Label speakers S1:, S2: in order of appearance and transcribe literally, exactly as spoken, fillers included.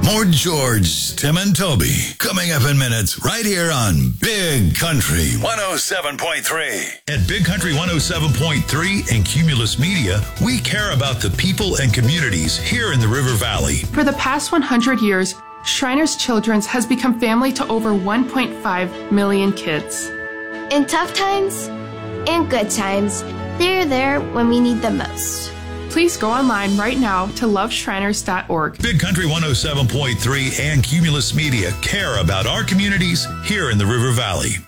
S1: More George, Tim, and Toby coming up in minutes right here on Big Country one oh seven point three. At Big Country one oh seven point three and Cumulus Media, we care about the people and communities here in the River Valley.
S2: For the past one hundred years, Shriners Children's has become family to over one point five million kids.
S3: In tough times and good times, they're there when we need them most.
S2: Please go online right now to love shriners dot org.
S1: Big Country one oh seven point three and Cumulus Media care about our communities here in the River Valley.